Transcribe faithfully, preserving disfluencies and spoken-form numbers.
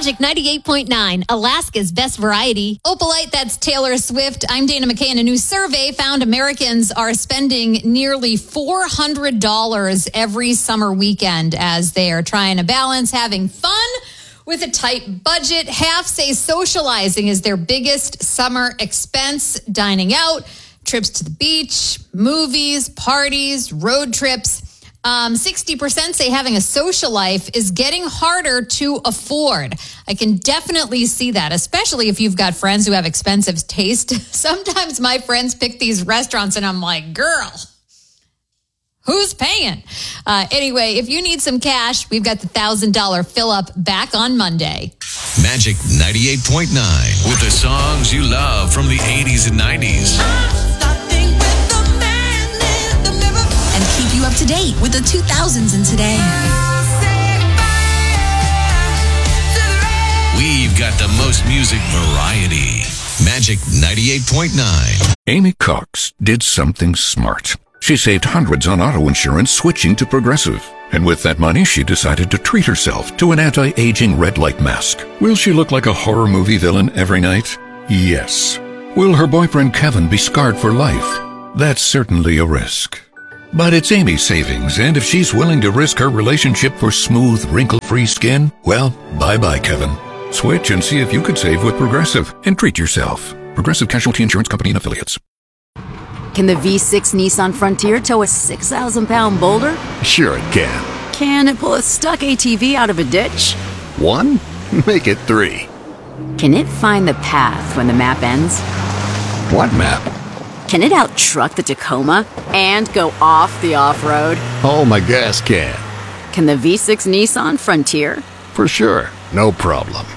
Magic ninety-eight point nine, Alaska's best variety. Opalite, that's Taylor Swift. I'm Dana McKay, and a new survey found Americans are spending nearly four hundred dollars every summer weekend as they are trying to balance having fun with a tight budget. Half say socializing is their biggest summer expense, dining out, trips to the beach, movies, parties, road trips. Um, sixty percent say having a social life is getting harder to afford. I can definitely see that, especially if you've got friends who have expensive taste. Sometimes my friends pick these restaurants and I'm like, girl, who's paying? Uh, anyway, if you need some cash, we've got the one thousand dollars fill-up back on Monday. Magic ninety-eight point nine with the songs you love from the eighties and nineties. And keep you up to date with the two thousands and today. We've got the most music variety. Magic ninety-eight point nine. Amy Cox did something smart. She saved hundreds on auto insurance switching to Progressive. And with that money, she decided to treat herself to an anti-aging red light mask. Will she look like a horror movie villain every night? Yes. Will her boyfriend Kevin be scarred for life? That's certainly a risk. But it's Amy's savings, and if she's willing to risk her relationship for smooth, wrinkle-free skin, well, bye-bye, Kevin. Switch and see if you could save with Progressive and treat yourself. Progressive Casualty Insurance Company and Affiliates. Can the V six Nissan Frontier tow a six thousand pound boulder? Sure it can. Can it pull a stuck A T V out of a ditch? One? Make it three. Can it find the path when the map ends? What map? Can it out-truck the Tacoma and go off the off-road? Oh, my gas can. Can the V six Nissan Frontier? For sure. No problem.